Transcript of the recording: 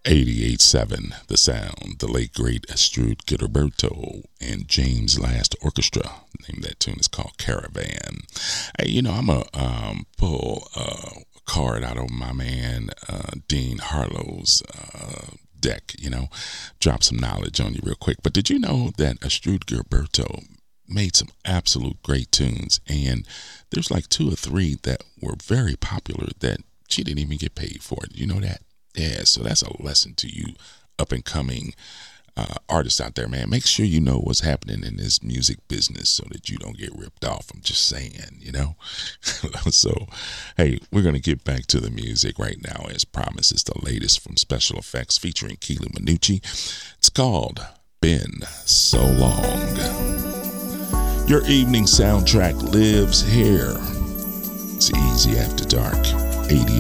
88.7 The Sound, the late great Astrud Gilberto and James Last Orchestra. The name of that tune is called Caravan. Hey, I'm going to pull a card out of my man Dean Harlow's deck, drop some knowledge on you real quick. But did you know that Astrud Gilberto made some absolute great tunes, and there's like 2 or 3 that were very popular that she didn't even get paid for it. You know that? Yeah, so that's a lesson to you up and coming artists out there, man. Make sure you know what's happening in this music business so that you don't get ripped off. I'm just saying, So, hey, we're going to get back to the music right now. As promised, it's the latest from Special Effects featuring Keely Minucci. It's called Been So Long. Your evening soundtrack lives here. It's Easy After Dark, 80.